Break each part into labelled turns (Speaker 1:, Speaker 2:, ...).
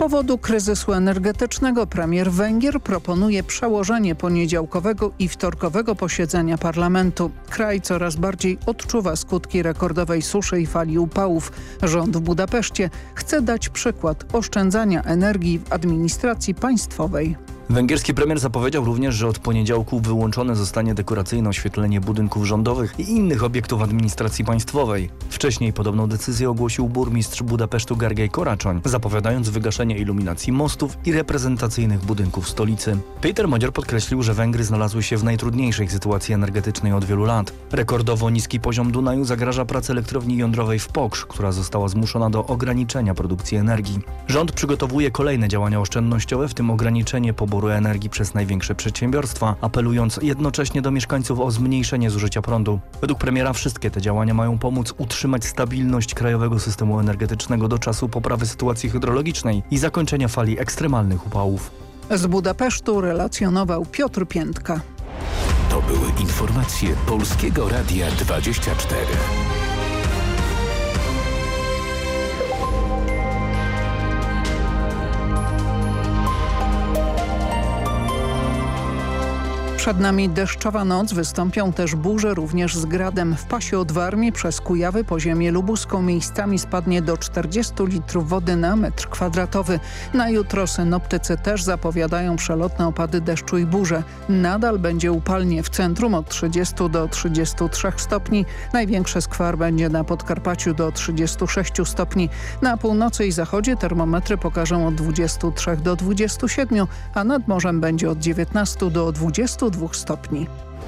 Speaker 1: powodu kryzysu energetycznego premier Węgier proponuje przełożenie poniedziałkowego i wtorkowego posiedzenia parlamentu. Kraj coraz bardziej odczuwa skutki rekordowej suszy i fali upałów. Rząd w Budapeszcie chce dać przykład oszczędzania energii w administracji państwowej.
Speaker 2: Węgierski premier zapowiedział również, że od poniedziałku wyłączone zostanie dekoracyjne oświetlenie budynków rządowych i innych obiektów administracji państwowej. Wcześniej podobną decyzję ogłosił burmistrz Budapesztu Gergely Karácsony, zapowiadając wygaszenie iluminacji mostów i reprezentacyjnych budynków stolicy. Péter Magyar podkreślił, że Węgry znalazły się w najtrudniejszej sytuacji energetycznej od wielu lat. Rekordowo niski poziom Dunaju zagraża pracy elektrowni jądrowej w Pokrzs, która została zmuszona do ograniczenia produkcji energii. Rząd przygotowuje kolejne działania oszczędnościowe, w tym ograniczenie poboru energii przez największe przedsiębiorstwa, apelując jednocześnie do mieszkańców o zmniejszenie zużycia prądu. Według premiera wszystkie te działania mają pomóc utrzymać stabilność krajowego systemu energetycznego do czasu poprawy sytuacji hydrologicznej i zakończenia fali ekstremalnych upałów.
Speaker 1: Z Budapesztu relacjonował Piotr Piętka.
Speaker 3: To były informacje Polskiego Radia 24.
Speaker 1: Przed nami deszczowa noc, wystąpią też burze, również z gradem. W pasie od Warmii przez Kujawy po ziemię lubuską miejscami spadnie do 40 litrów wody na metr kwadratowy. Na jutro synoptycy też zapowiadają przelotne opady deszczu i burze. Nadal będzie upalnie, w centrum od 30 do 33 stopni. Największy skwar będzie na Podkarpaciu do 36 stopni. Na północy i zachodzie termometry pokażą od 23 do 27, a nad morzem będzie od 19 do 22 stopni.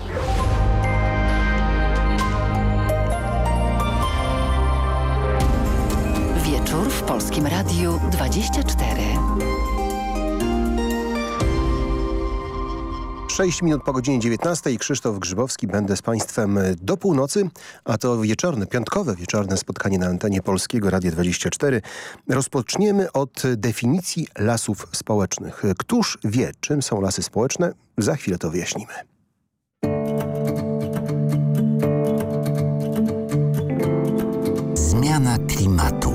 Speaker 4: Wieczór w Polskim Radiu 24.
Speaker 5: 6 minut po godzinie 19. Krzysztof Grzybowski. Będę z Państwem do północy, a to wieczorne, piątkowe wieczorne spotkanie na antenie Polskiego Radia 24. Rozpoczniemy od definicji lasów społecznych. Któż wie, czym są lasy społeczne? Za chwilę to wyjaśnimy.
Speaker 3: Zmiana klimatu.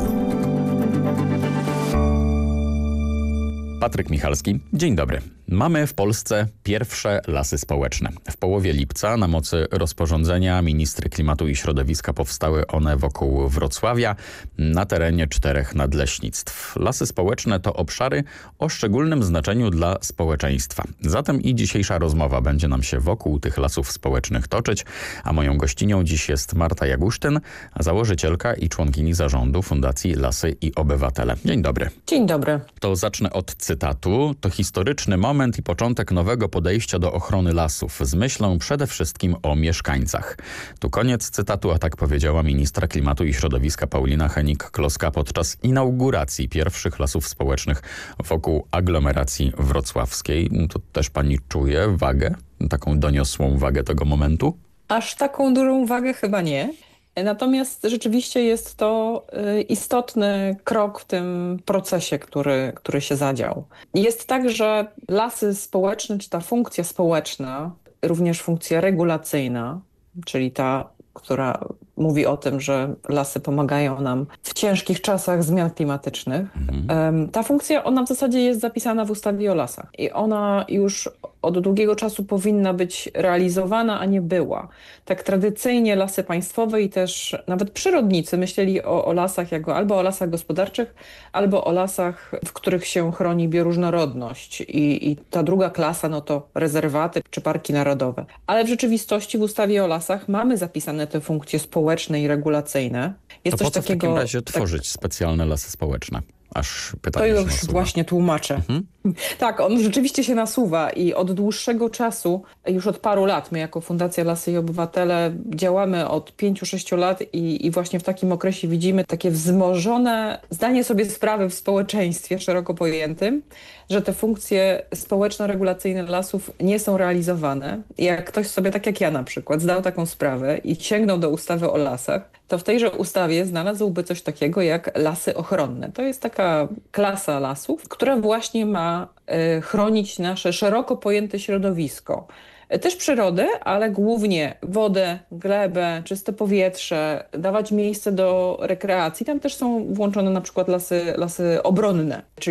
Speaker 6: Patryk Michalski, dzień dobry. Mamy w Polsce pierwsze lasy społeczne. W połowie lipca na mocy rozporządzenia ministry klimatu i środowiska powstały one wokół Wrocławia na terenie 4 nadleśnictw. Lasy społeczne to obszary o szczególnym znaczeniu dla społeczeństwa. Zatem i dzisiejsza rozmowa będzie nam się wokół tych lasów społecznych toczyć, a moją gościnią dziś jest Marta Jagusztyn, założycielka i członkini zarządu Fundacji Lasy i Obywatele. Dzień dobry.
Speaker 7: Dzień dobry.
Speaker 6: To zacznę od cytatu. To historyczny moment i początek nowego podejścia do ochrony lasów z myślą przede wszystkim o mieszkańcach. Tu koniec cytatu, a tak powiedziała ministra klimatu i środowiska Paulina Hennig-Kloska podczas inauguracji pierwszych lasów społecznych wokół aglomeracji wrocławskiej. To też pani czuje wagę, taką doniosłą wagę tego momentu?
Speaker 7: Aż taką dużą wagę chyba nie. Natomiast rzeczywiście jest to istotny krok w tym procesie, który się zadział. Jest tak, że lasy społeczne, czy ta funkcja społeczna, również funkcja regulacyjna, czyli ta, która mówi o tym, że lasy pomagają nam w ciężkich czasach zmian klimatycznych. Ta funkcja, ona w zasadzie jest zapisana w ustawie o lasach i ona już od długiego czasu powinna być realizowana, a nie była. Tak tradycyjnie lasy państwowe i też nawet przyrodnicy myśleli o lasach jako albo o lasach gospodarczych, albo o lasach, w których się chroni bioróżnorodność. I ta druga klasa, no to rezerwaty czy parki narodowe. Ale w rzeczywistości w ustawie o lasach mamy zapisane te funkcje społeczne i regulacyjne. Jest
Speaker 6: to
Speaker 7: coś
Speaker 6: po co
Speaker 7: takiego,
Speaker 6: w takim razie tworzyć specjalne lasy społeczne? Aż
Speaker 7: to
Speaker 6: pytanie się
Speaker 7: już
Speaker 6: nasuwa.
Speaker 7: właśnie tłumaczę. Tak, on rzeczywiście się nasuwa i od dłuższego czasu, już od paru lat, my jako Fundacja Lasy i Obywatele działamy od 5-6 lat i właśnie w takim okresie widzimy takie wzmożone zdanie sobie sprawy w społeczeństwie szeroko pojętym, że te funkcje społeczno-regulacyjne lasów nie są realizowane. I jak ktoś sobie, tak jak ja na przykład, zdał taką sprawę i sięgnął do ustawy o lasach, to w tejże ustawie znalazłby coś takiego jak lasy ochronne. To jest taka klasa lasów, która właśnie ma chronić nasze szeroko pojęte środowisko. Też przyrodę, ale głównie wodę, glebę, czyste powietrze, dawać miejsce do rekreacji. Tam też są włączone na przykład lasy obronne, czyli